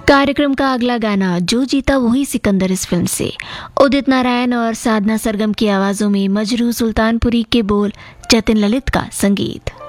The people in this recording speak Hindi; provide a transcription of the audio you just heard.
कार्यक्रम का अगला गाना जो जीता वही सिकंदर इस फिल्म से उदित नारायण और साधना सरगम की आवाजों में मजरू सुल्तानपुरी के बोल, जतिन ललित का संगीत।